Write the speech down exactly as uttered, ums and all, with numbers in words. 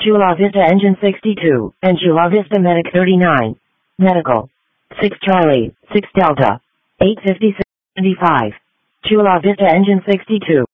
Chula Vista Engine sixty-two, and Chula Vista Medic thirty-nine. Medical. six Charlie, six Delta. eight fifty-six seventy-five. Chula Vista Engine sixty-two.